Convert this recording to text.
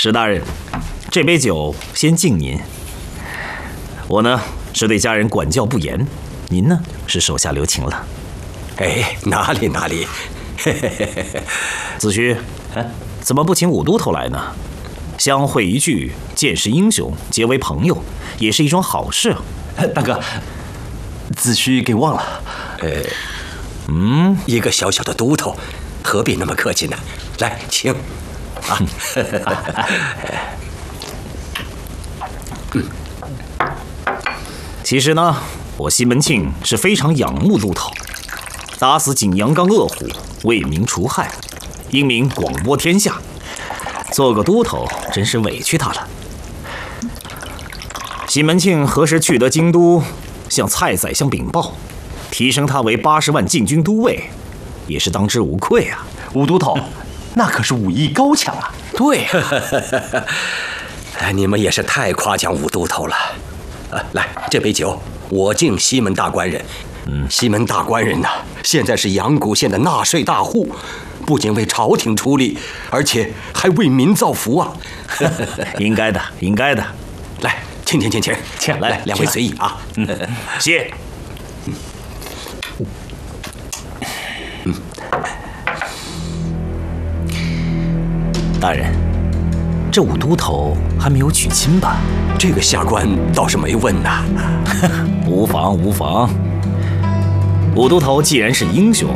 史大人，这杯酒先敬您。我呢是对家人管教不严，您呢是手下留情了。 哎，哪里， 子虚，怎么不请武都头来呢？相会一聚，见识英雄，结为朋友，也是一桩好事啊。 大哥，子虚给忘了。 一个小小的都头，何必那么客气呢？来，请。 其实呢，我西门庆是非常仰慕都头，打死景阳冈恶虎，为民除害，英名广播天下。做个都头真是委屈他了。西门庆何时去得京都，向蔡宰相禀报，提升他为80万禁军都尉，也是当之无愧啊。 武都头，那可是武艺高强啊。 对， 你们也是太夸奖武都头了。来，这杯酒我敬西门大官人。西门大官人呐，现在是阳谷县的纳税大户，不仅为朝廷出力，而且还为民造福啊。 应该的，应该的。 来，请，来，两位随意啊。 谢。大人，这武都头还没有娶亲吧？ 这个下官倒是没问呐。 无妨。武都头既然是英雄，